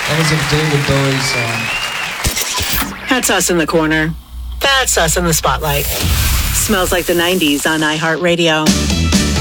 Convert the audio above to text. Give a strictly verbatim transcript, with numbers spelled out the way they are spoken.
That was a David Bowie song. That's us in the corner. That's us in the spotlight. Smells like the nineties on iHeartRadio.